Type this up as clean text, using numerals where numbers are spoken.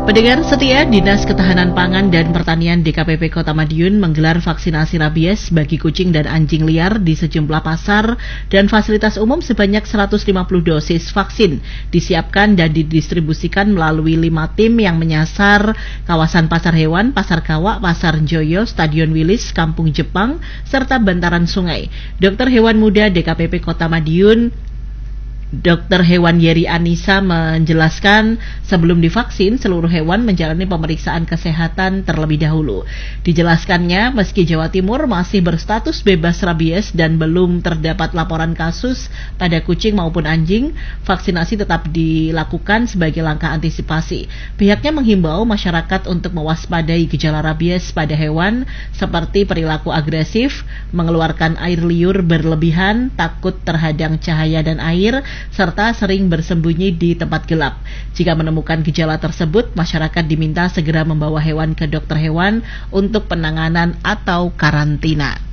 Pendengar setia, Dinas Ketahanan Pangan dan Pertanian DKPP Kota Madiun menggelar vaksinasi rabies bagi kucing dan anjing liar di sejumlah pasar dan fasilitas umum sebanyak 150 dosis vaksin disiapkan dan didistribusikan melalui 5 tim yang menyasar kawasan Pasar Hewan, Pasar Kawak, Pasar Joyo, Stadion Wilis, Kampung Jepang, serta bantaran sungai. Dokter Hewan Muda DKPP Kota Madiun, Dr. Hewan Yeri Anissa menjelaskan sebelum divaksin seluruh hewan menjalani pemeriksaan kesehatan terlebih dahulu. Dijelaskannya meski Jawa Timur masih berstatus bebas rabies dan belum terdapat laporan kasus pada kucing maupun anjing, vaksinasi tetap dilakukan sebagai langkah antisipasi. Pihaknya menghimbau masyarakat untuk mewaspadai gejala rabies pada hewan seperti perilaku agresif, mengeluarkan air liur berlebihan, takut terhadang cahaya dan air, serta sering bersembunyi di tempat gelap. Jika menemukan gejala tersebut, masyarakat diminta segera membawa hewan ke dokter hewan untuk penanganan atau karantina.